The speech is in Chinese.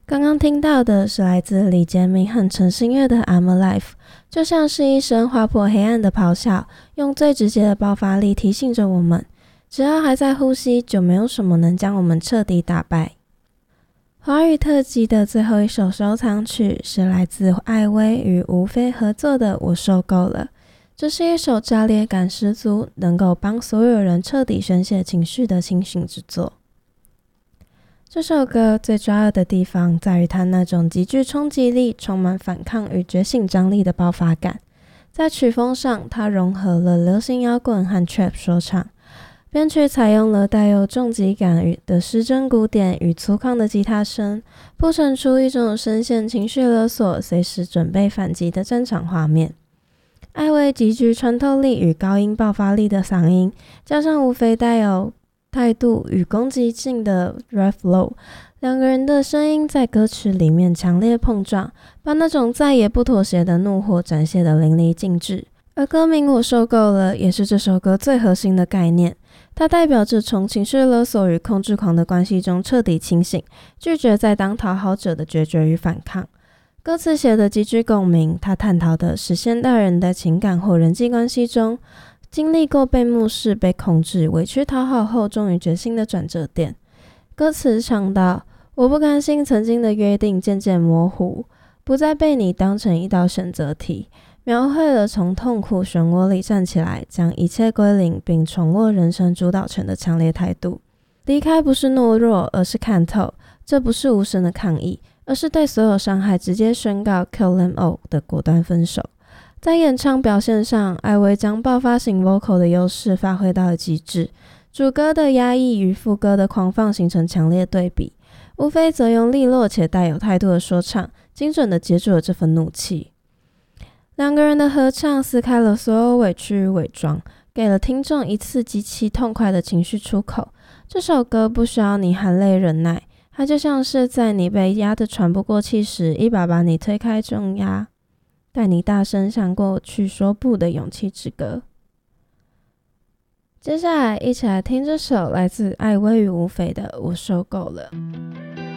刚刚听到的是来自李杰明和陈星月的 I'm Alive， 就像是一声划破黑暗的咆哮，用最直接的爆发力提醒着我们，只要还在呼吸，就没有什么能将我们彻底打败。华语特辑的最后一首收藏曲是来自艾薇与吴非合作的《我受够了》，这是一首炸裂感十足，能够帮所有人彻底宣泄情绪的清醒之作。这首歌最抓耳的地方在于它那种极具冲击力、充满反抗与觉醒张力的爆发感。在曲风上，它融合了流行摇滚和 trap 说唱，编曲采用了带有重击感的失真鼓点与粗犷的吉他声，铺陈出一种深陷情绪勒索、随时准备反击的战场画面。艾薇极具穿透力与高音爆发力的嗓音，加上无非带有态度与攻击性的 rap flow， 两个人的声音在歌曲里面强烈碰撞，把那种再也不妥协的怒火展现得淋漓尽致。而歌名我受够了也是这首歌最核心的概念，它代表着从情绪勒索与控制狂的关系中彻底清醒，拒绝再当讨好者的决绝与反抗。歌词写的极具共鸣，它探讨的是现代人在情感或人际关系中经历过被漠视、被控制、委屈讨好后终于决心的转折点。歌词唱到，我不甘心曾经的约定渐渐模糊，不再被你当成一道选择题，描绘了从痛苦漩涡里站起来，将一切归零并重握人生主导权的强烈态度。离开不是懦弱，而是看透，这不是无声的抗议，而是对所有伤害直接宣告 kill them all 的果断分手。在演唱表现上，艾薇将爆发型 vocal 的优势发挥到了极致，主歌的压抑与副歌的狂放形成强烈对比，吴非则用利落且带有态度的说唱，精准地接住了这份怒气。两个人的合唱撕开了所有委屈与伪装，给了听众一次极其痛快的情绪出口。这首歌不需要你含泪忍耐，它就像是在你被压得喘不过气时，一把把你推开重压，带你大声向过去说不的勇气之歌。接下来一起来听这首来自艾薇与吴非的《我受够了》。